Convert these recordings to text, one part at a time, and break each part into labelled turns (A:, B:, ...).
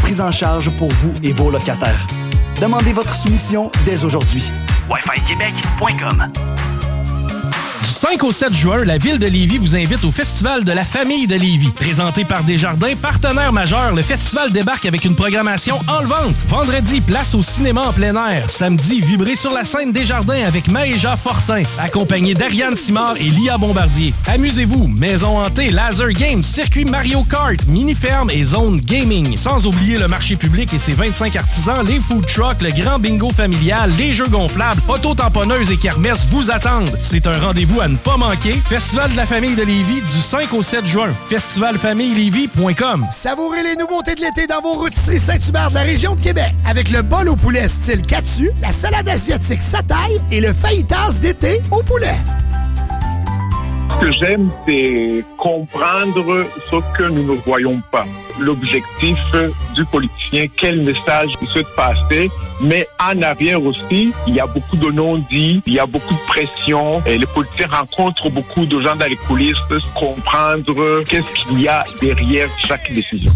A: prise en charge pour vous et vos locataires. Demandez votre soumission dès aujourd'hui.
B: wifiquebec.com.
C: Du 5 au 7 juin, la Ville de Lévis vous invite au Festival de la famille de Lévis. Présenté par Desjardins, partenaire majeur, le festival débarque avec une programmation enlevante. Vendredi, place au cinéma en plein air. Samedi, vibrez sur la scène Desjardins avec Maëja Fortin, accompagné d'Ariane Simard et Lia Bombardier. Amusez-vous, maison hantée, laser game, circuit Mario Kart, mini-ferme et zone gaming. Sans oublier le marché public et ses 25 artisans, les food trucks, le grand bingo familial, les jeux gonflables, auto-tamponneuses et kermesses vous attendent. C'est un rendez-vous à ne pas manquer. Festival de la famille de Lévis du 5 au 7 juin. Festivalfamillelévis.com.
D: Savourez les nouveautés de l'été dans vos rôtisseries Saint-Hubert de la région de Québec. Avec le bol au poulet style Katsu, la salade asiatique Sataï et le fajitas d'été au poulet.
E: Ce que j'aime, c'est comprendre ce que nous ne voyons pas. L'objectif du politicien, quel message il souhaite passer. Mais en arrière aussi, il y a beaucoup de non-dits, il y a beaucoup de pression. Et les politiciens rencontrent beaucoup de gens dans les coulisses, comprendre qu'est-ce qu'il y a derrière chaque décision.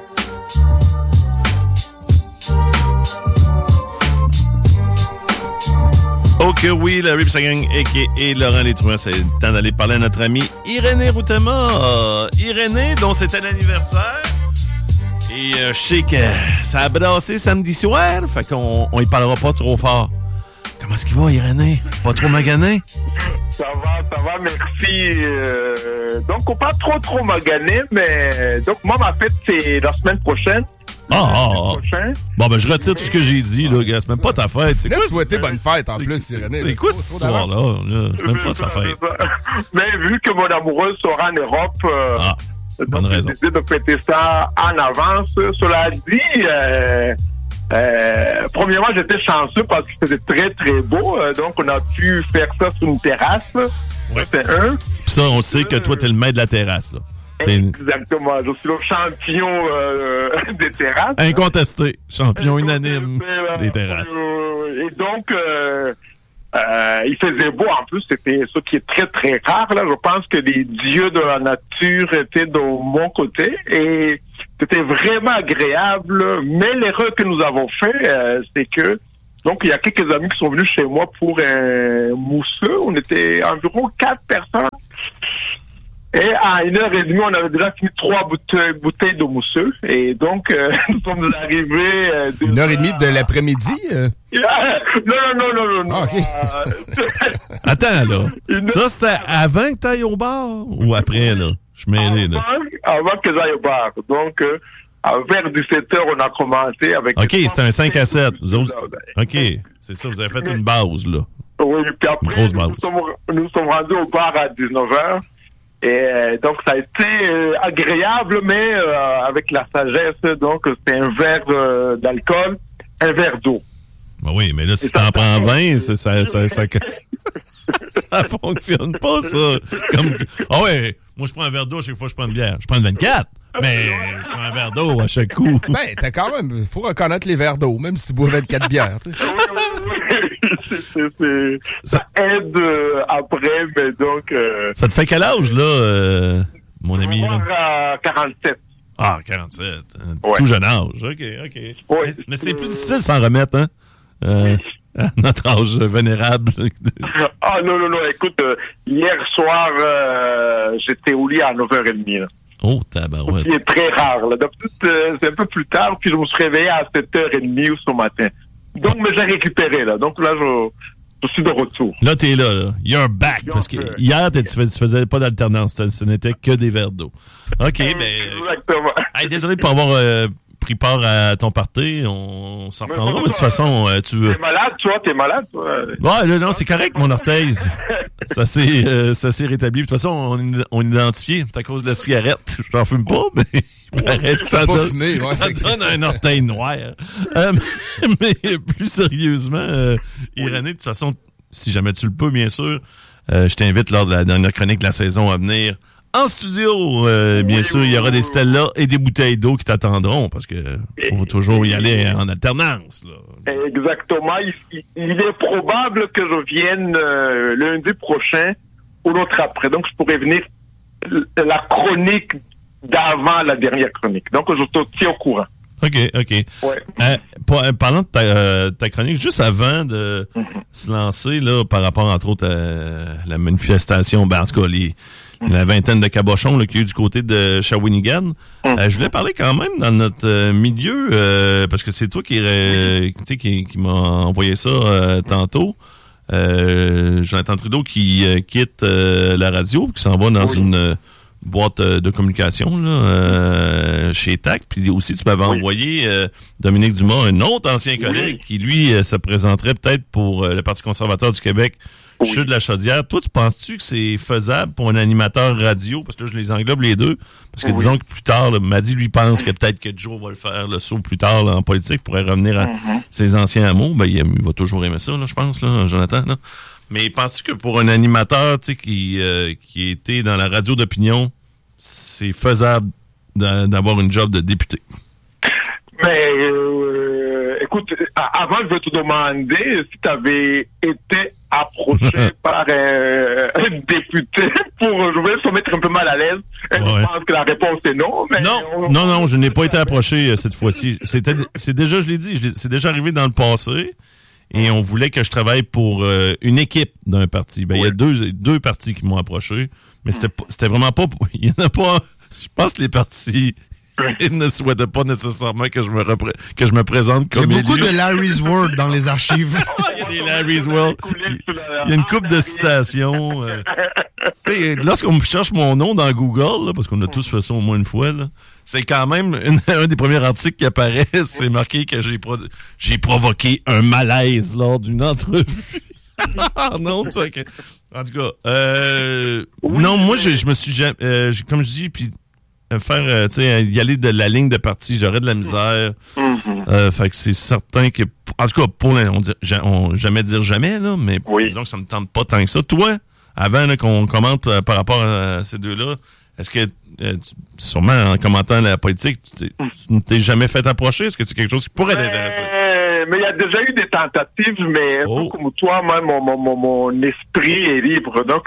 F: Ok, oui, Larry Psagang, a.k.a. Laurent Létruant. C'est le temps d'aller parler à notre amie Irénée Routema. Irénée, dont c'était l'anniversaire. Et je sais que ça a brassé samedi soir, fait qu'on y parlera pas trop fort. Comment est-ce qu'il va, Irénée? Pas trop magané?
E: Ça va, merci. Donc, on pas trop magané, mais... Donc, moi, ma fête, c'est la semaine prochaine.
F: Bon, ben, je retire tout ce que j'ai dit, là, gars. C'est même pas ta fête. C'est
G: quoi?
F: Quoi,
G: souhaiter bonne fête, en plus, Irénée.
F: C'est quoi cette histoire-là? C'est même pas sa fête.
E: Mais vu que mon amoureuse sera en Europe...
F: bonne raison.
E: J'ai décidé de fêter ça en avance. Cela dit, premièrement, j'étais chanceux parce que c'était très, très beau. Donc, on a pu faire ça sur une terrasse.
F: Ouais.
E: C'est un.
F: Puis ça, on sait que toi, t'es le maître de la terrasse, là.
E: Exactement. Je suis le champion des terrasses.
F: Incontesté. Champion unanime des terrasses.
E: Et donc... il faisait beau en plus, c'était ce qui est très très rare là. Je pense que les dieux de la nature étaient de mon côté et c'était vraiment agréable. Mais l'erreur que nous avons fait, c'est que donc il y a quelques amis qui sont venus chez moi pour un mousseux. On était environ 4 personnes. Et à 1h30, on avait déjà fini 3 bouteilles de mousseux. Et donc, nous sommes arrivés...
G: 1h30 de l'après-midi?
E: Non.
G: Ah, OK.
F: Attends, là. Ça, c'était avant que tu ailles au bar ou après, là? Je suis mêlé, là.
E: Avant que j'aille au bar. Donc, vers 17h, on a commencé avec...
F: OK, c'était un 5 à 7. Vous autres... OK, c'est ça, vous avez fait une base, là.
E: Oui, puis après,
F: une grosse base.
E: Nous sommes rendus au bar à 19h. Et donc, ça a été agréable, mais avec la sagesse. Donc, c'était un verre d'alcool, un verre d'eau.
F: Ben oui, mais là, si t'en prends 20, ça fonctionne pas, ça. Comme... Ah ouais, moi, je prends un verre d'eau chaque fois que je prends une bière. Je prends une 24, mais je prends un verre d'eau à chaque coup.
G: Ben, t'as quand même... Faut reconnaître les verres d'eau, même si tu bois 24 bières, tu sais.
E: Ça aide après, mais donc...
F: Ça te fait quel âge, là, mon ami?
E: Là? 47.
F: Ah, 47.
E: Ouais.
F: Tout jeune âge. OK.
E: Ouais,
F: mais c'est plus difficile de s'en remettre, hein? À notre âge vénérable.
E: Ah, non. Écoute, hier soir, j'étais au lit à 9h30. Là.
F: Oh, tabarouette.
E: Ce qui est très rare. Là. C'est un peu plus tard, puis je me suis réveillé à 7h30 ce matin. Donc, mais j'ai récupéré, là. Donc, là, je suis de retour.
F: Là, t'es là. You're back. Parce que hier, tu faisais pas d'alternance. Ce n'était que des verres d'eau. OK,
E: Exactement.
F: Hey, désolé de pas avoir pris part à ton party. On s'en reprendra. De toute façon, tu veux...
E: T'es malade, toi?
F: Ouais, là, non, c'est correct, mon orteil. Ça s'est rétabli. De toute façon, on identifié. C'est à cause de la cigarette. Je n'en fume pas, mais... Paraît que ça donne un orteil noir. Mais plus sérieusement, Irénée, de toute façon, si jamais tu le peux, bien sûr, je t'invite lors de la dernière chronique de la saison à venir en studio. Bien sûr, il y aura des Stella et des bouteilles d'eau qui t'attendront parce que on va toujours y aller en alternance. Là.
E: Exactement. Il est probable que je vienne lundi prochain ou l'autre après. Donc, je pourrais venir la chronique d'avant la dernière chronique. Donc, je te tiens au courant.
F: OK. Ouais. Parlant de ta chronique, juste avant de se lancer, là, par rapport, entre autres, à la manifestation, en tout cas, la vingtaine de cabochons qu'il y a eu du côté de Shawinigan, je voulais parler quand même dans notre milieu, parce que c'est toi qui m'a envoyé ça tantôt. Jonathan Trudeau qui quitte la radio, qui s'en va dans une boîte de communication là, chez TAC. Puis aussi, tu m'avais envoyé Dominique Dumas, un autre ancien collègue, qui, lui, se présenterait peut-être pour le Parti conservateur du Québec, Chute de la Chaudière. Toi, tu penses-tu que c'est faisable pour un animateur radio? Parce que là, je les englobe les deux. Parce que disons que plus tard, là, Madi, lui, pense que peut-être que Joe va le faire, le saut plus tard là, en politique, pourrait revenir à ses anciens amours. Ben, il va toujours aimer ça, là, je pense, là, Jonathan. Là. Mais penses-tu que pour un animateur qui était dans la radio d'opinion, c'est faisable d'avoir une job de député?
E: Mais écoute, avant je vais te demander si tu avais été approché par un député pour je vais se mettre un peu mal à l'aise. Je pense que la réponse est non. Mais
F: non, je n'ai pas été approché cette fois-ci. C'est déjà, je l'ai dit, c'est déjà arrivé dans le passé. Et on voulait que je travaille pour une équipe d'un parti. Ben, il y a deux partis qui m'ont approché, mais c'était vraiment pas... Il y en a pas... Je pense que les partis... Ils ne souhaitaient pas nécessairement que je me présente comme élu.
G: Il y a beaucoup de Larry's World dans les archives.
F: Il y a des Larry's World. Il y a une couple de citations. Lorsqu'on cherche mon nom dans Google, là, parce qu'on a tous fait ça au moins une fois, là, c'est quand même un des premiers articles qui apparaît. C'est marqué que j'ai provoqué un malaise lors d'une entrevue. Non, ça, okay. En tout cas, non, moi, je me suis jamais, comme je dis, puis faire, y aller de la ligne de parti, j'aurais de la misère. Fait que c'est certain que, en tout cas, on jamais dire jamais, là, mais disons que ça me tente pas tant que ça. Toi, avant là, qu'on commente par rapport à ces deux-là, est-ce que, sûrement en commentant la politique, tu ne t'es jamais fait approcher? Est-ce que c'est quelque chose qui pourrait t'intéresser?
E: Mais il y a déjà eu des tentatives, mais comme toi, moi, mon esprit est libre. Donc,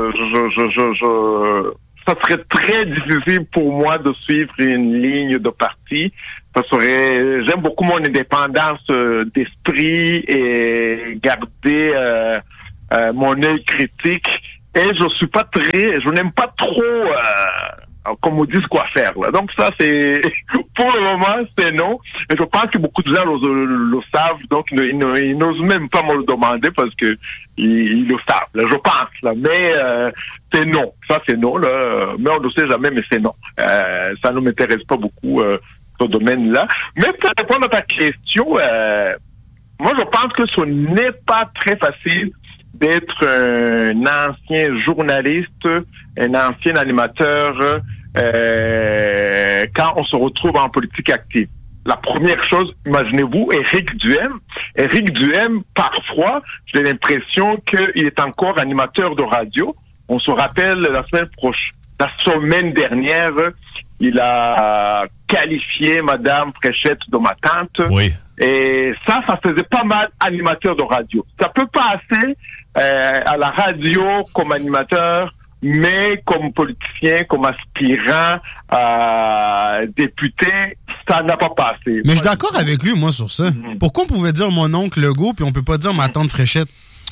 E: ça serait très difficile pour moi de suivre une ligne de parti. J'aime beaucoup mon indépendance d'esprit et garder mon œil critique. Et je n'aime pas trop, comme on dit, quoi faire, là. Donc ça, c'est, pour le moment, c'est non. Et je pense que beaucoup de gens le savent, donc ils n'osent même pas me le demander parce que ils le savent, là, je pense, là. Mais, c'est non. Ça, c'est non, là. Mais on ne sait jamais, mais c'est non. Ça ne m'intéresse pas beaucoup, ce domaine-là. Mais pour répondre à ta question, moi, je pense que ce n'est pas très facile d'être un ancien journaliste, un ancien animateur, quand on se retrouve en politique active. La première chose, imaginez-vous, Éric Duhaime, parfois, j'ai l'impression qu'il est encore animateur de radio. On se rappelle la semaine dernière, il a qualifié Madame Fréchette de ma tante.
F: Oui.
E: Et ça faisait pas mal animateur de radio. Ça peut passer à la radio comme animateur, mais comme politicien, comme aspirant à député, ça n'a pas passé.
G: Mais je suis d'accord avec lui, moi, sur ça. Pourquoi on pouvait dire mon oncle Legault, puis on peut pas dire ma tante Fréchette?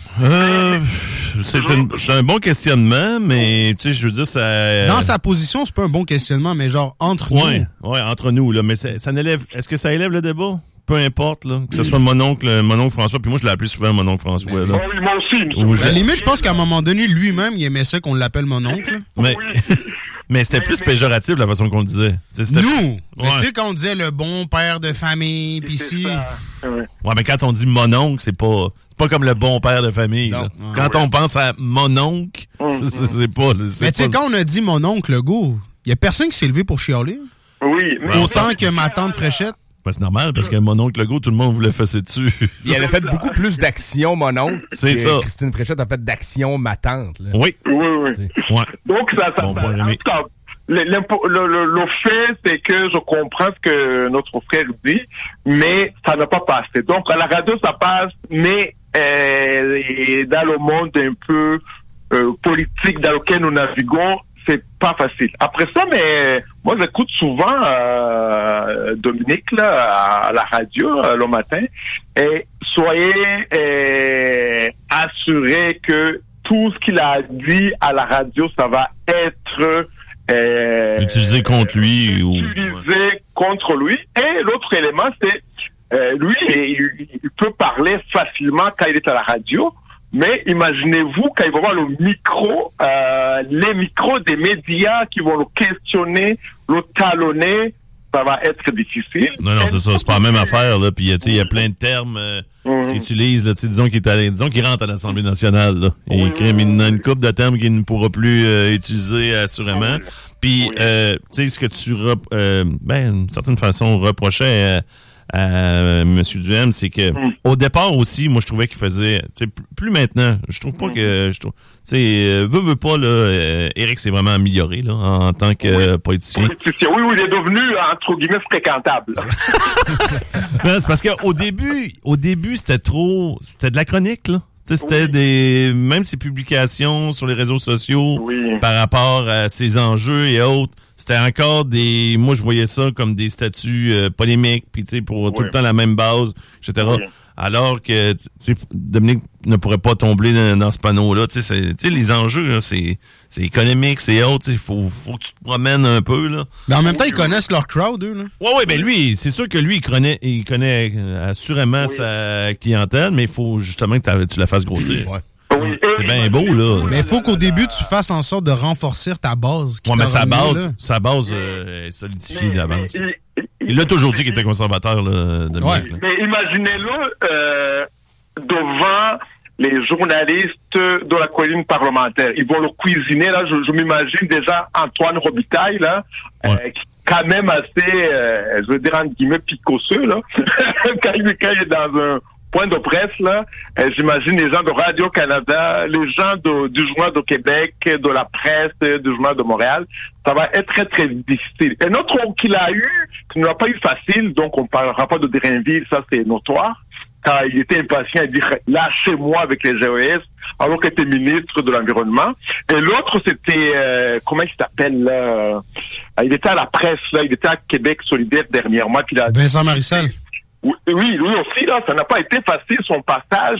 F: C'est un bon questionnement, mais tu sais, je veux dire, ça...
G: Dans sa position, c'est pas un bon questionnement, mais genre entre nous.
F: Ouais, entre nous, là. Mais ça n'élève... Est-ce que ça élève le débat? Peu importe, là. Que ce soit mon oncle François, puis moi, je l'ai appelé souvent mon oncle François, là.
E: Oui, moi aussi.
G: À la limite, je pense qu'à un moment donné, lui-même, il aimait ça qu'on l'appelle mon oncle.
F: Mais c'était plus péjoratif, la façon qu'on le disait.
G: Nous! Mais tu sais, quand on disait le bon père de famille, pis si...
F: Ouais, mais quand on dit mon oncle, c'est pas comme le bon père de famille. Là. Quand on pense à mon oncle, c'est pas...
G: Mais tu sais, quand on a dit mon oncle Legault, il y a personne qui s'est levé pour chialer.
E: Oui.
G: Autant que ma tante Fréchette.
F: Ben, c'est normal, parce que mon oncle Legault, tout le monde voulait fesser dessus.
G: Il avait fait beaucoup plus d'actions, mon oncle.
F: C'est ça.
G: Christine Fréchette a fait d'actions, ma tante. Là.
F: Oui.
E: Ouais. Donc, le fait, c'est que je comprends ce que notre frère dit, mais ça n'a pas passé. Donc, à la radio, ça passe, mais dans le monde un peu politique dans lequel nous naviguons, c'est pas facile. Après ça, mais moi, j'écoute souvent Dominique là, à la radio le matin. Et soyez assurés que tout ce qu'il a dit à la radio, ça va être
F: utilisé contre lui.
E: Utilisé contre lui. Et l'autre élément, c'est lui, il peut parler facilement quand il est à la radio. Mais imaginez-vous quand il va voir le micro, les micros des médias qui vont le questionner, le talonner, ça va être difficile.
F: Non, c'est ça, c'est pas la même affaire, là. Puis, il y a plein de termes qu'il utilise, là. Disons qu'il rentre à l'Assemblée nationale, là. Il une couple de termes qu'il ne pourra plus utiliser assurément. Puis, tu sais, ce que tu, d'une certaine façon, reprochais à M. Duhem, c'est que au départ aussi, moi je trouvais qu'il faisait, plus maintenant, je trouve pas que, veut pas là, Éric s'est vraiment amélioré là en tant que politicien.
E: Oui, il est devenu entre guillemets fréquentable.
F: Non, c'est parce qu'au début c'était de la chronique là. C'était même ses publications sur les réseaux sociaux par rapport à ses enjeux et autres. C'était encore moi je voyais ça comme des statuts polémiques, puis pour tout le temps la même base, etc. Alors que Dominique ne pourrait pas tomber dans ce panneau-là. Les enjeux, là, c'est économique, c'est autre. Il faut que tu te promènes un peu. Là.
G: Mais en même temps, ils connaissent leur crowd, eux. Là.
F: Oui, ben lui, c'est sûr que lui, il connaît assurément sa clientèle, mais il faut justement que tu la fasses grossir. Ouais. C'est bien beau, là.
G: Mais il faut qu'au début, tu fasses en sorte de renforcer ta base.
F: Mais sa base est solidifiée d'avance. Il a toujours dit qu'il était conservateur, là, de
E: Mais imaginez-le devant les journalistes de la colline parlementaire. Ils vont le cuisiner, là. Je m'imagine déjà Antoine Robitaille, là, qui quand même assez, je veux dire, entre guillemets, picosseux, là. quand il est dans un point de presse, là, j'imagine les gens de Radio-Canada, les gens du Journal de Québec, de la presse, du Journal de Montréal. Ça va être très, très difficile. Et notre qu'il a eu, qu'il n'a pas eu facile, donc on parlera pas de Drainville, ça c'est notoire, car il était impatient à dire « lâchez-moi avec les GES », alors qu'il était ministre de l'Environnement. Et l'autre, c'était, comment il s'appelle, là? Il était à la presse, là, il était à Québec solidaire dernièrement.
G: Vincent Marissal.
E: Oui, lui aussi, là, ça n'a pas été facile, son passage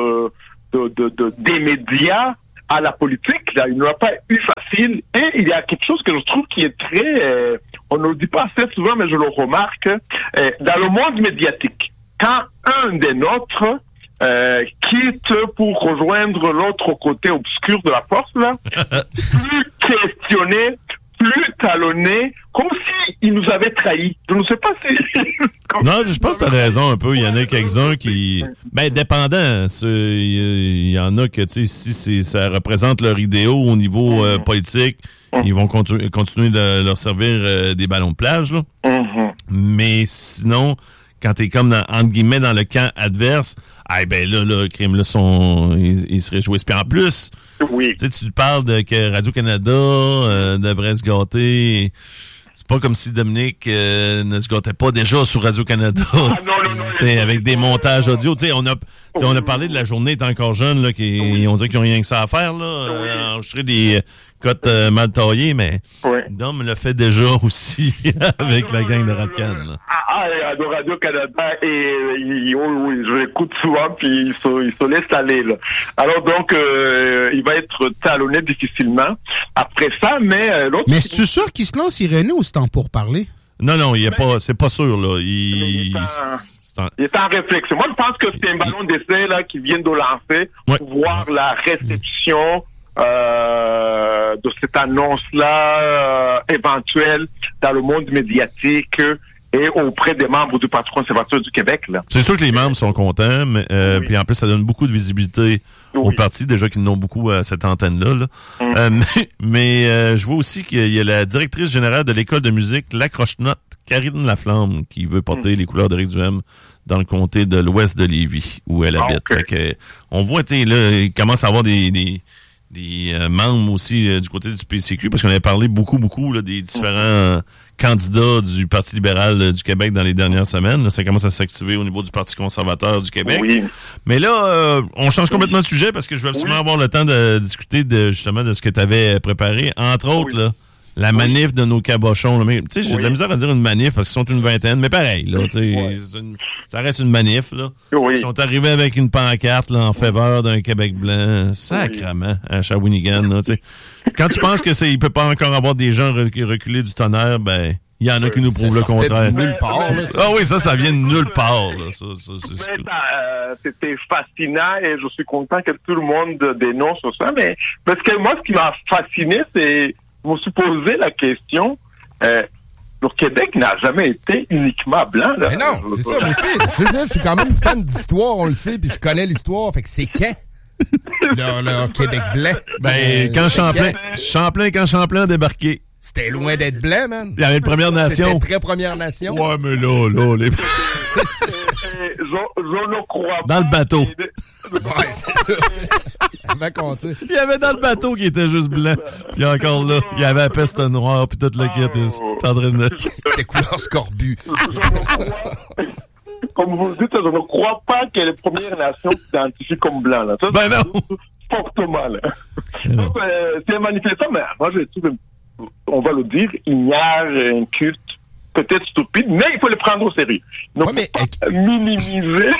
E: des médias à la politique, là, il n'a pas eu facile. Et il y a quelque chose que je trouve qui est très, on ne le dit pas assez souvent, mais je le remarque, dans le monde médiatique, quand un des nôtres quitte pour rejoindre l'autre côté obscur de la force, là, plus questionné, plus talonné, comme s'il nous avait trahis. Je ne sais pas si...
F: Non, je pense que t'as raison un peu. Il y en a quelques-uns qui... dépendant. Il y en a que, tu sais, si ça représente leur idéal au niveau politique, ils vont continuer de leur servir des ballons de plage, là. Mais sinon, quand t'es comme, entre guillemets, dans le camp adverse, là, crime, là, ils se réjouissent. Puis en plus...
E: Oui.
F: Tu parles que Radio-Canada devrait se gâter. C'est pas comme si Dominique ne se gâtait pas déjà sur Radio-Canada.
E: Non.
F: Avec des montages audio. On a parlé de la journée est encore jeune, là, on dirait qu'ils n'ont rien que ça à faire, là. Enregistrer des cotes mal taillées, mais Dom le fait déjà aussi avec la gang de Radcan.
E: De Radio-Canada, et je l'écoute souvent, puis il se laisse aller, là. Alors donc, il va être talonné difficilement après ça, mais l'autre...
G: Mais es-tu sûr qu'il se lance, Irénée, ou c'est en pourparler?
F: Non, c'est pas sûr, là. Il
E: est en réflexion. Moi, je pense que c'est un ballon d'essai, là, qui vient de lancer pour voir la réception de cette annonce-là éventuelle dans le monde médiatique et auprès des membres du Parti conservateur du Québec, là.
F: C'est sûr que les membres sont contents, mais puis en plus, ça donne beaucoup de visibilité au parti, déjà qu'ils n'ont beaucoup à cette antenne-là. Là. Mais je vois aussi qu'il y a la directrice générale de l'école de musique La Croche-Note, Karine Laflamme, qui veut porter les couleurs d'Éric Duhem dans le comté de l'ouest de Lévis, où elle habite. Fait que, on voit, là, il commence à avoir des membres aussi du côté du PCQ, parce qu'on avait parlé beaucoup là, des différents candidats du Parti libéral du Québec dans les dernières semaines. Là, ça commence à s'activer au niveau du Parti conservateur du Québec.
E: Oui.
F: Mais là, on change complètement de sujet parce que je vais absolument avoir le temps de discuter justement de ce que tu avais préparé. Entre autres, là, La manif de nos cabochons. Là. Mais, tu sais, j'ai de la misère à dire une manif parce qu'ils sont une vingtaine, mais pareil, là, tu sais, ça reste une manif, là.
E: Oui.
F: Ils sont arrivés avec une pancarte, là, en faveur d'un Québec blanc. Sacrement, à Shawinigan, là, tu sais. Quand tu penses que il peut pas encore avoir des gens reculés du tonnerre, ben, il y en a qui nous prouvent le contraire.
H: Nulle part, là,
F: ah oui, ça vient de nulle part, là.
E: C'était fascinant et je suis content que tout le monde dénonce ça, mais parce que moi, ce qui m'a fasciné, c'est, je me suis posé la question, le Québec n'a jamais été uniquement blanc, là.
H: Mais non, c'est ça, moi aussi. Je suis quand même fan d'histoire, on le sait, puis je connais l'histoire, fait que c'est quand? Le Québec blanc.
F: Ben, quand Champlain a débarqué.
H: C'était loin d'être blanc, man.
F: Il y avait une Première Nation.
H: C'était très Première Nation.
F: Ouais, mais là, les...
E: je ne crois pas.
F: Dans le bateau.
H: Ouais, c'est ça. Ça m'a compté.
F: Il y avait dans le bateau qui était juste blanc. Puis encore là, il y avait la peste noire, puis toute la quête. T'es en train de...
H: C'était couleur scorbut.
E: Comme vous le dites, je ne crois pas que les Premières Nations s'identifient comme blancs, là. Ça,
F: ben non!
E: Fortement, là. Donc, c'est manifestant, mais moi, je trouve, on va le dire, ignare un culte peut-être stupide, mais il faut le prendre au sérieux. Donc, ouais, mais... minimiser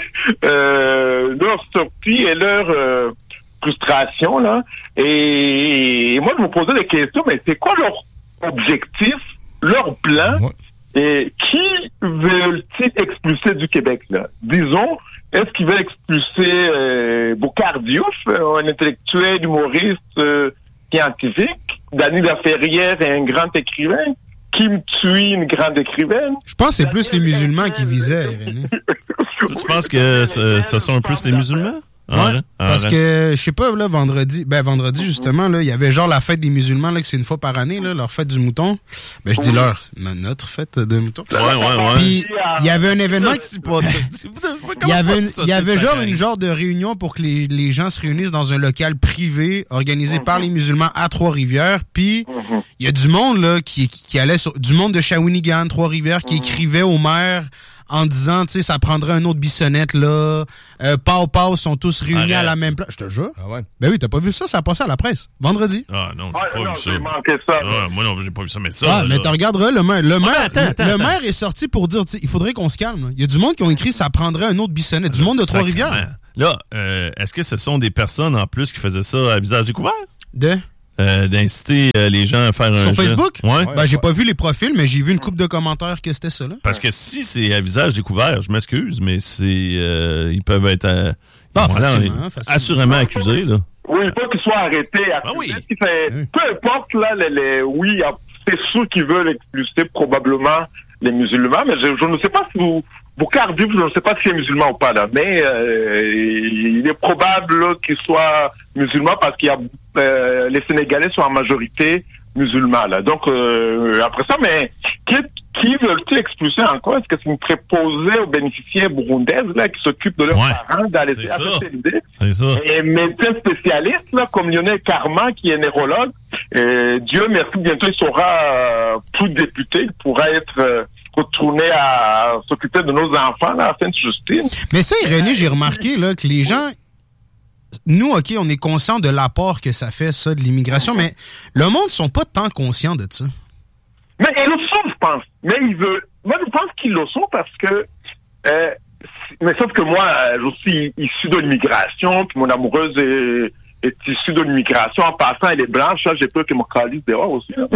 E: leur sortie et leur frustration, là. Et moi, je me posais des questions, mais c'est quoi leur objectif, leur plan? Ouais. Et qui veulent-ils expulser du Québec, là? Disons, est-ce qu'ils veulent expulser Boucard Diouf, un intellectuel, humoriste, scientifique? Dany Laferrière est un grand écrivain? Kim Thuy, une grande écrivaine?
G: Je pense que c'est plus les musulmans qui visaient, René.
F: Tu penses que ce sont plus les musulmans?
G: Ouais, parce que, je sais pas, là, vendredi, justement, là, il y avait genre la fête des musulmans, là, que c'est une fois par année, là, leur fête du mouton. Ben, je dis notre fête de mouton.
F: Ouais.
G: Puis, il y avait un événement. Il y avait genre une genre de réunion pour que les gens se réunissent dans un local privé organisé par les musulmans à Trois-Rivières. Puis, il y a du monde, là, qui allait du monde de Shawinigan, Trois-Rivières, qui écrivait au maire en disant, tu sais, ça prendrait un autre Bissonnette, là. Pau sont tous réunis à la même place. Je te jure. Ah ouais? Ben oui, t'as pas vu ça? Ça a passé à la presse. Vendredi.
F: Ah non, j'ai pas vu ça. Moi non, j'ai pas vu ça, mais ça.
G: Ah, mais tu regarderas, le maire est sorti pour dire, il faudrait qu'on se calme. Il y a du monde qui ont écrit, ça prendrait un autre Bissonnette. Du monde de Trois-Rivières.
F: Là, est-ce que ce sont des personnes, en plus, qui faisaient ça à visage découvert? D'inciter les gens à faire
G: sur Facebook?
F: Ouais.
G: Ben, j'ai pas vu les profils, mais j'ai vu une couple de commentaires que c'était ça, là.
F: Parce que si c'est à visage découvert, je m'excuse, mais c'est ils peuvent être
G: facilement.
F: Assurément accusés, là.
E: Oui, il faut qu'ils soient arrêtés. Peu importe, là, c'est ceux qui veulent expulser probablement les musulmans, mais je ne sais pas si Boucard Diouf, je ne sais pas si c'est musulman ou pas, là, mais il est probable qu'il soit musulman parce qu'il y a les Sénégalais sont en majorité musulmans, là. Donc, après ça, mais qui veulent-ils expulser encore? Est-ce que c'est une préposée aux bénéficiaires burundaises, là, qui s'occupent de leurs parents dans les CHSLD?
F: C'est ça.
E: Et médecins spécialistes, là, comme Lionel Carman, qui est neurologue, Dieu merci, bientôt il sera plus député, il pourra être retourner à s'occuper de nos enfants, là, à Sainte-Justine.
G: Mais ça, René, j'ai remarqué, là, que les gens, nous, OK, on est conscients de l'apport que ça fait, ça, de l'immigration, mais le monde ne sont pas tant conscients de ça.
E: Mais ils le sont, je pense. Mais moi, je pense qu'ils le sont parce que, mais sauf que moi, je suis issu de l'immigration, puis mon amoureuse est issue de l'immigration. En passant, elle est blanche, là, j'ai peur qu'elle me calisse dehors aussi, là.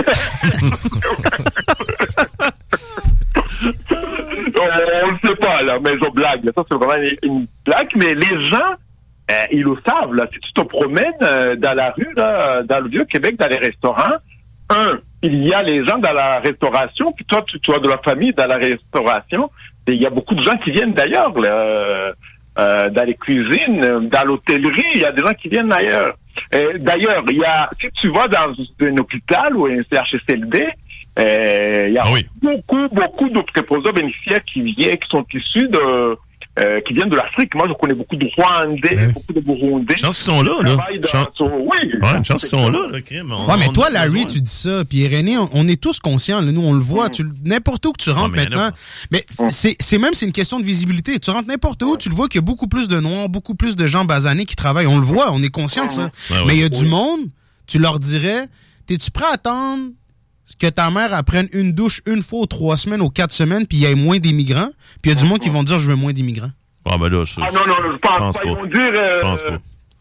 E: On ne sait pas, là, mais je blague. Ça, c'est vraiment une blague. Mais les gens, ils le savent, là. Si tu te promènes dans la rue, là, dans le Vieux-Québec, dans les restaurants, il y a les gens dans la restauration, puis toi, tu as de la famille dans la restauration. Et il y a beaucoup de gens qui viennent d'ailleurs, là, dans les cuisines, dans l'hôtellerie, il y a des gens qui viennent d'ailleurs. D'ailleurs, si tu vas dans un hôpital ou un CHSLD, il y a beaucoup de préposés bénéficiaires qui sont issus qui viennent de l'Afrique. Moi, je connais beaucoup de Rwandais, beaucoup de Burundais.
F: Une chance qu'ils sont là, là. Une chance qu'ils sont là, le crime.
G: Mais toi, Larry, tu dis ça, puis René, on est tous conscients, là, nous, on le voit. N'importe où que tu rentres maintenant. Mais c'est une question de visibilité. Tu rentres n'importe où, tu le vois qu'il y a beaucoup plus de Noirs, beaucoup plus de gens basanés qui travaillent. On le voit, on est conscient de ça. Mais il y a du monde, tu leur dirais, t'es-tu prêt à attendre que ta mère apprenne une douche une fois aux 3 semaines, aux 4 semaines, puis il y ait moins d'immigrants, puis il y a du monde qui vont dire « je veux moins d'immigrants ».
F: Ah, ben là,
E: je pense pas. Ils vont dire...
F: Je pense pas.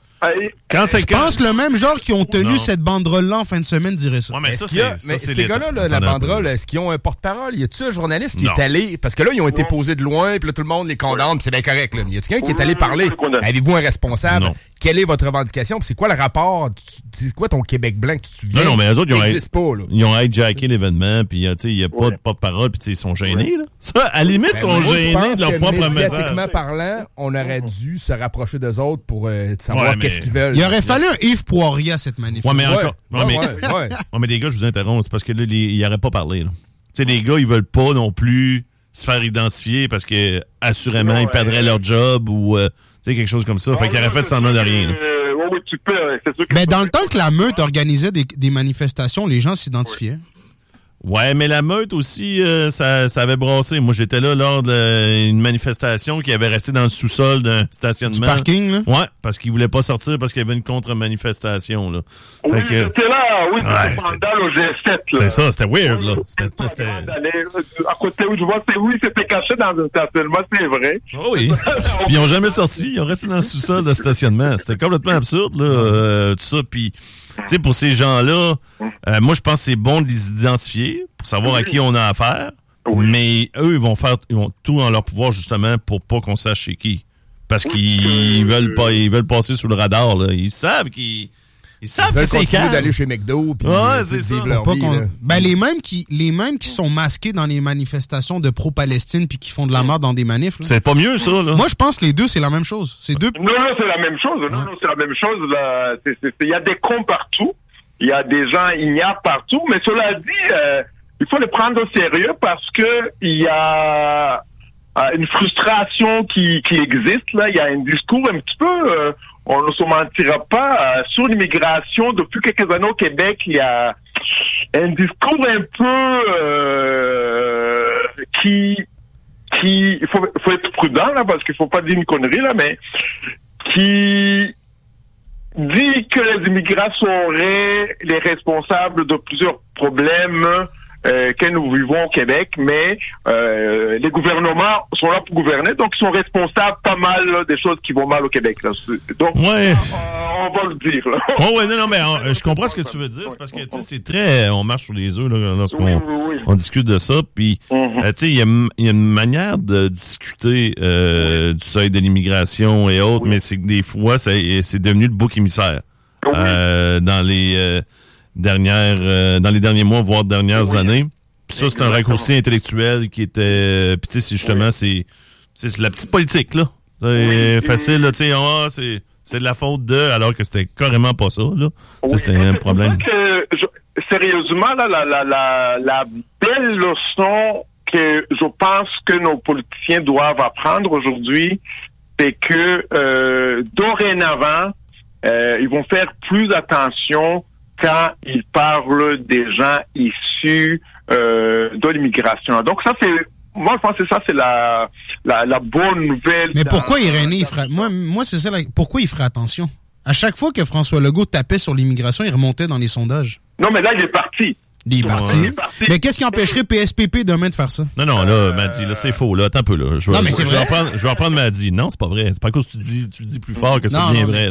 G: Je pense que le même genre qui ont tenu cette banderole-là en fin de semaine dirait ça.
H: Ouais, mais ces gars-là, la banderole, est-ce qu'ils ont un porte-parole? Y a-tu un journaliste qui est allé... Parce que là, ils ont été posés de loin, puis là, tout le monde les condamne, puis c'est bien correct. Là. Y a-tu quelqu'un qui est allé parler? Avez-vous un responsable? Non. Quelle est votre revendication? Puis c'est quoi le rapport? C'est quoi ton Québec blanc que tu te souviens?
F: Non, mais eux autres, ils ont hijacké l'événement, puis il n'y a pas de porte-parole, puis ils sont gênés. Là. Ça, à la limite, ils sont gênés de leur propre message.
H: Médiatiquement parlant, on aurait dû se rapprocher d'eux autres pour savoir qu'est-ce qu'ils veulent.
G: Il aurait fallu un Yves Poirier à cette manif.
F: Ouais, mais encore. Mais les gars, je vous interromps, c'est parce que là, ils n'auraient pas parlé. Tu sais, les gars, ils veulent pas non plus se faire identifier parce que, assurément, ils perdraient leur job ou quelque chose comme ça. Fait qu'ils auraient fait semblant de rien.
E: Oui, tu peux. C'est sûr que
G: mais dans le temps que la meute organisait des manifestations, les gens s'identifiaient.
F: Ouais, mais la meute aussi, ça avait brassé. Moi, j'étais là lors d'une manifestation qui avait resté dans le sous-sol d'un stationnement.
G: Du parking, là?
F: Ouais, parce qu'ils voulaient pas sortir parce qu'il y avait une contre-manifestation, là.
E: Oui, c'était là, pendant le G7, là.
F: C'est ça, c'était weird, là.
E: C'était... À côté où je vois, c'était caché dans un stationnement, c'est vrai.
F: Oh oui. Puis ils ont jamais sorti, ils ont resté dans le sous-sol de stationnement. C'était complètement absurde, là, tout ça, puis... Tu sais, pour ces gens-là, moi, je pense que c'est bon de les identifier pour savoir à qui on a affaire. Oui. Mais eux, ils vont tout en leur pouvoir, justement, pour pas qu'on sache c'est qui. Parce qu'ils veulent passer sous le radar, là. Ils savent que c'est calme.
H: D'aller chez McDo puis vivre leur vie.
G: Les mêmes qui sont masqués dans les manifestations de pro-Palestine puis qui font de la merde dans des manifs. Là.
F: C'est pas mieux, ça, là.
G: Moi, je pense que les deux, c'est la même chose. C'est deux.
E: Non, c'est la même chose. Non, c'est la même chose. Là. Il y a des cons partout. Il y a des gens ignares partout. Mais cela dit, il faut les prendre au sérieux parce que il y a une frustration qui existe. Là, il y a un discours un petit peu... on ne se mentira pas, sur l'immigration, depuis quelques années au Québec, il y a un discours un peu il faut être prudent là, parce qu'il faut pas dire une connerie là, mais qui dit que les immigrants seraient les responsables de plusieurs problèmes que nous vivons au Québec, mais les gouvernements sont là pour gouverner, donc ils sont responsables pas mal là, des choses qui vont mal au Québec. Là. Donc, on va le dire. Là.
F: Non, mais je comprends ce que tu veux dire. C'est parce que c'est très... On marche sur les œufs là, lorsqu'on on discute de ça. Puis, tu sais, il y a une manière de discuter du seuil de l'immigration et autres, mais c'est que des fois, c'est devenu le bouc émissaire. Dans les... dans les derniers mois, voire dernières années. Puis ça, c'est un raccourci intellectuel qui était... Puis tu sais, justement, c'est la petite politique, là. C'est facile, là, tu sais, c'est de la faute de... Alors que c'était carrément pas ça, là. C'était un problème.
E: Sérieusement, là, la belle leçon que je pense que nos politiciens doivent apprendre aujourd'hui, c'est que dorénavant, ils vont faire plus attention quand ils parlent des gens issus de l'immigration. Donc ça, moi, je pense que ça, c'est la bonne nouvelle.
G: Mais pourquoi Irénée, moi, c'est ça, pourquoi il ferait attention? À chaque fois que François Legault tapait sur l'immigration, il remontait dans les sondages.
E: Non, mais là, il est parti.
G: Il est parti. Mais qu'est-ce qui empêcherait PSPP demain de faire ça?
F: Non, là, Madi, là, c'est faux, là. Attends un peu, là. Je vais reprendre Madi. Non, c'est pas vrai. C'est pas à cause que tu le dis plus fort que c'est bien vrai,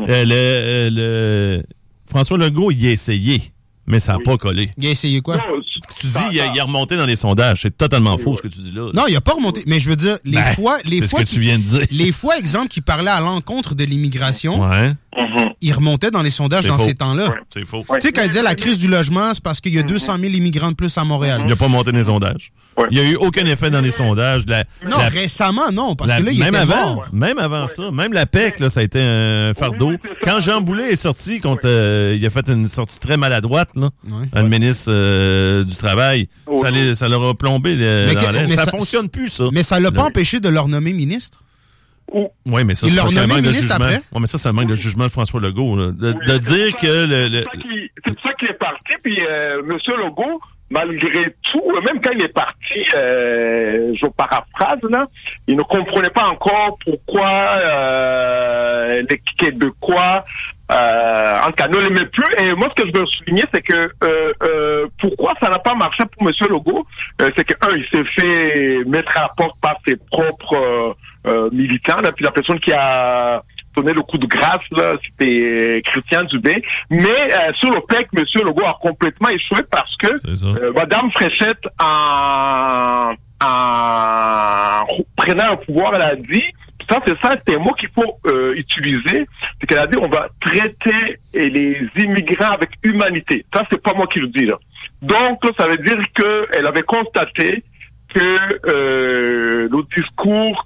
F: là. François Legault, il a essayé, mais ça n'a pas collé.
G: Il a essayé quoi?
F: Tu dis, il a remonté dans les sondages. C'est totalement faux, ce que tu dis là.
G: Non, il n'a pas remonté. Mais je veux dire, les fois
F: que tu viens de dire.
G: Les fois, exemple, qui parlait à l'encontre de l'immigration, il remontait dans les sondages dans ces temps-là.
F: C'est faux.
G: Tu sais, quand il disait la crise du logement, c'est parce qu'il y a 200 000 immigrants de plus à Montréal.
F: Il n'a pas monté dans les sondages. Il n'y a eu aucun effet dans les sondages.
G: Récemment, non, parce que là, il était mort.
F: Même avant ça, même la PEC, là, ça a été un fardeau. Quand Jean Boulet est sorti, il a fait une sortie très maladroite, là, le ministre du Travail, ça leur a plombé dans l'air. Ça fonctionne plus, ça.
G: Mais ça l'a pas empêché de leur nommer ministre?
F: Oui, mais ça, c'est un manque de jugement. Oui, mais ça, c'est un manque de jugement de François Legault, là. De dire que
E: c'est pour ça qu'il est parti, puis M. Legault, malgré tout, même quand il est parti, je paraphrase, là, il ne comprenait pas encore pourquoi les Québécois entre canaux, mais plus. Et moi, ce que je veux souligner, c'est que pourquoi ça n'a pas marché pour M. Legault, c'est que il s'est fait mettre à porte par ses propres militants, là, puis la personne qui a donné le coup de grâce, là, c'était Christian Dubé. Mais sur le PEC, M. Legault a complètement échoué parce que Mme Fréchette, en prenant le pouvoir, elle a dit, c'est un mot qu'il faut utiliser, c'est qu'elle a dit on va traiter les immigrants avec humanité. Ça, c'est pas moi qui le dis, là. Donc, ça veut dire qu'elle avait constaté que le discours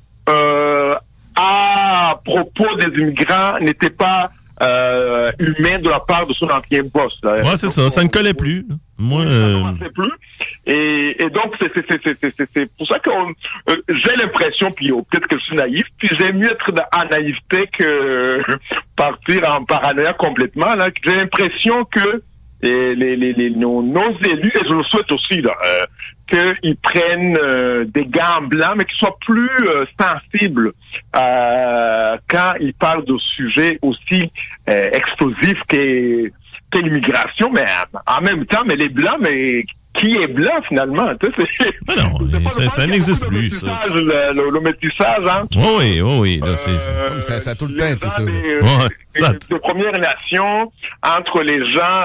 E: à propos des immigrants n'était pas humain de la part de son ancien boss. Là.
F: Ouais, c'est ça. Ça ne collait plus. Moi,
E: ça ne collait plus. Et donc, c'est pour ça que j'ai l'impression, puis peut-être que je suis naïf, puis j'aime mieux être en naïveté que partir en paranoïa complètement. Là. J'ai l'impression que nos élus, et je le souhaite aussi, là, qu'ils prennent des gants blancs, mais qu'ils soient plus sensibles quand ils parlent de sujets aussi explosifs qu'est l'immigration, mais en même temps, mais les blancs, mais qui est blanc finalement?
F: Non, ça n'existe plus.
E: Le métissage, hein?
F: Oui. Là,
H: ça a tout le temps été ça.
E: De Premières Nations entre les gens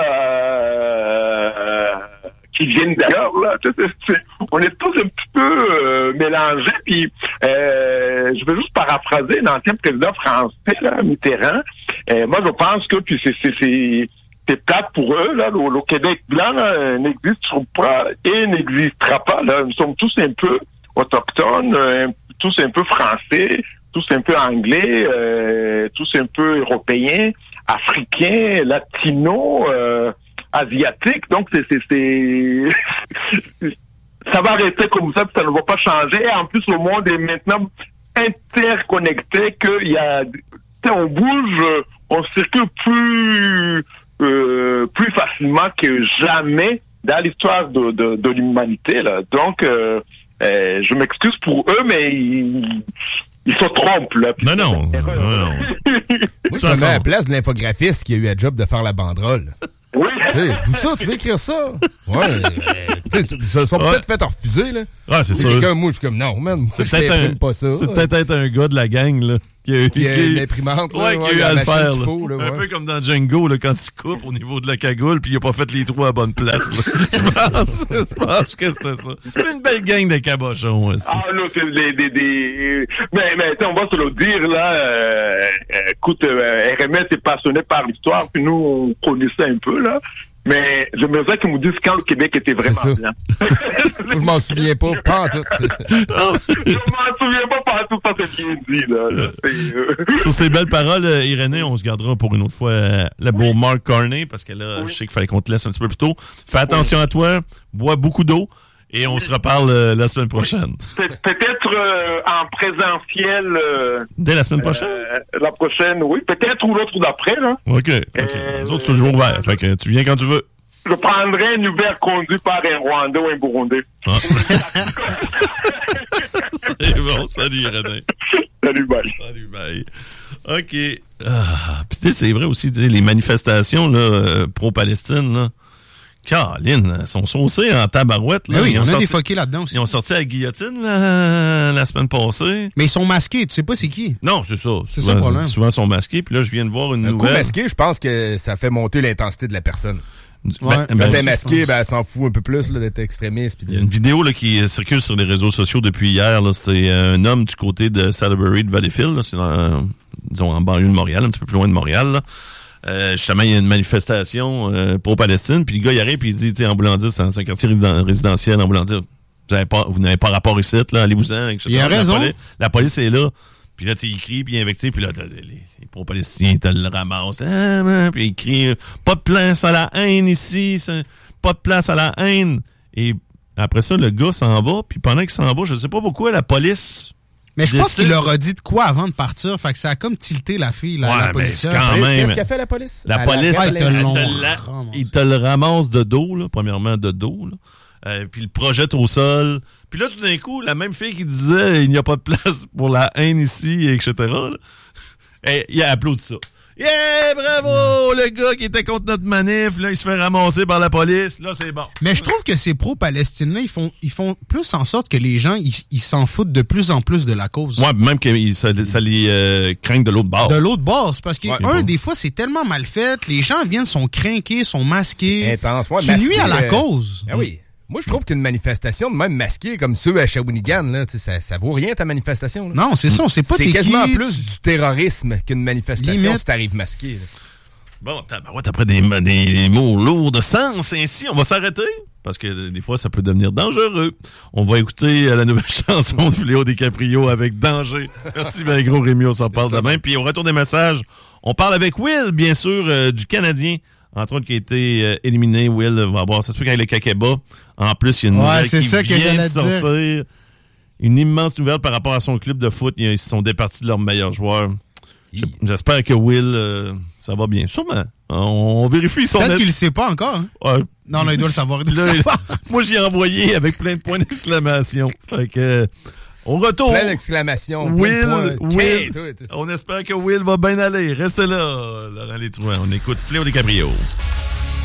E: qui viennent d'ailleurs, là. On est tous un petit peu mélangés, puis je vais juste paraphraser l'ancien président français, là, Mitterrand. Moi, je pense que puis c'est plate pour eux, là. Le Québec blanc là, n'existe pas et n'existera pas. Là. Nous sommes tous un peu autochtones, tous un peu français, tous un peu anglais, tous un peu européens, africains, latinos, asiatiques. Donc ça va rester comme ça, puis ça ne va pas changer. Et en plus, le monde est maintenant interconnecté, qu'il y a, on bouge, on circule plus facilement que jamais dans l'histoire de l'humanité, là. Donc, je m'excuse pour eux, mais ils se trompent, là.
F: Non.
H: Moi, je me mets à la place de l'infographiste qui a eu un job de faire la banderole.
E: Oui.
H: Tu veux écrire ça? Ouais. Ils se sont peut-être fait refuser, là.
F: Ouais, c'est ça.
H: Quelqu'un, moi, je suis comme, non, man,
F: je n'imprime pas ça. C'est peut-être un gars de la gang, là. Qui a une imprimante, là, qui a eu à le faire. Là. Un peu comme dans Django, là, quand il coupe au niveau de la cagoule, puis il a pas fait les trous à la bonne place. Je pense que c'était ça. C'est une belle gang de cabochons. Aussi.
E: Ah non, c'est mais on va se le dire, là. Écoute, RMS est passionné par l'histoire, puis nous, on connaissait un peu, là. Mais j'aimerais bien qu'ils nous disent quand le Québec était vraiment bien.
H: Je m'en souviens pas en tout.
E: Je m'en souviens pas en tout, ça c'est bien dit, là.
F: Sur ces belles paroles, Irénée, on se gardera pour une autre fois le beau Mark Carney, parce que là, je sais qu'il fallait qu'on te laisse un petit peu plus tôt. Fais attention à toi, bois beaucoup d'eau, et on se reparle la semaine prochaine.
E: Peut-être en présentiel.
F: Dès la semaine prochaine?
E: La prochaine, oui. Peut-être ou l'autre d'après, là.
F: OK. Nous autres, c'est toujours ouvert. Fait que tu viens quand tu veux.
E: Je prendrai un Uber conduit par un Rwandais ou un Burundais.
F: Ah. C'est bon. Salut, René.
E: Salut, bye.
F: Salut, bye. OK. Puis c'est vrai aussi, les manifestations là, pro-Palestine, là. Caroline, ils sont saucés en tabarouette. Là.
G: Oui, on a défoqué là-dedans aussi.
F: Ils ont sorti la guillotine la semaine passée.
G: Mais ils sont masqués, tu sais pas c'est qui.
F: Non, c'est ça.
G: C'est ça le problème.
F: Souvent, ils sont masqués. Puis là, je viens de voir une nouvelle.
H: Un coup masqué, je pense que ça fait monter l'intensité de la personne.
G: Ouais,
H: quand t'es masqué, elle s'en fout un peu plus là, d'être extrémiste.
F: Il y a une vidéo là, qui circule sur les réseaux sociaux depuis hier. Là. C'est un homme du côté de Salisbury, de Valleyfield. Là. C'est disons, en banlieue de Montréal, un petit peu plus loin de Montréal. Là. Justement, il y a une manifestation pro-Palestine, puis le gars, il arrive, puis il dit, en voulant dire, c'est un quartier résidentiel, en voulant dire, vous n'avez pas rapport ici, là, allez-vous-en, etc.
G: Il a raison.
F: La police est là, puis là, il crie, puis il invective, puis là, les pro-palestiniens, ils le ramassent, puis il crie, pas de place à la haine ici, pas de place à la haine. Et après ça, le gars s'en va, puis pendant qu'il s'en va, je sais pas pourquoi, la police...
G: Mais je pense qu'il leur a dit de quoi avant de partir. Fait que ça a comme tilté la fille, la policière.
H: Qu'est-ce qu'a fait la police?
F: La police, il te le ramasse de dos, là, premièrement de dos, là. Puis il le projette au sol. Puis là, tout d'un coup, la même fille qui disait il n'y a pas de place pour la haine ici, etc. Là, et il a applaudi ça. Yeah, bravo! Le gars qui était contre notre manif, là, il se fait ramasser par la police. Là, c'est bon.
G: Mais je trouve que ces pro-Palestine-là, ils font plus en sorte que les gens, ils s'en foutent de plus en plus de la cause.
F: Ouais, même que ça les craint de l'autre bord.
G: De l'autre bord, c'est parce que, des fois, c'est tellement mal fait. Les gens sont craqués, sont masqués.
H: Intense. Ouais,
G: tu nuis à la cause.
H: Ah oui. Moi, je trouve qu'une manifestation, même masquée, comme ceux à Shawinigan, là, ça vaut rien, ta manifestation. Là.
G: Non, c'est ça, on sait pas.
H: C'est quasiment plus du terrorisme qu'une manifestation si t'arrives masqué. Là.
F: Bon, après des mots lourds de sens, ainsi, on va s'arrêter. Parce que des fois, ça peut devenir dangereux. On va écouter la nouvelle chanson de Léo DiCaprio avec Danger. Merci, ben gros Rémi, on s'en parle demain. Puis au retour des messages, on parle avec Will, bien sûr, du Canadien. Entre autres, qui a été éliminé. Will va avoir, ça se peut qu'avec le Kakeba. En plus, il y a une nouvelle qui vient de sortir. Une immense nouvelle par rapport à son club de foot. Ils se sont départis de leurs meilleurs joueurs. J'espère que Will, ça va bien. Sûrement. On vérifie son...
G: Peut-être qu'il le sait pas encore. Hein?
F: Ouais.
G: Non, il doit le savoir.
F: Moi, j'y ai envoyé avec plein de points d'exclamation. Fait que... Au retour.
H: Plein d'exclamations.
F: Will. On espère que Will va bien aller. Restez là, Laurent Létrouin. On écoute Léo DiCaprio.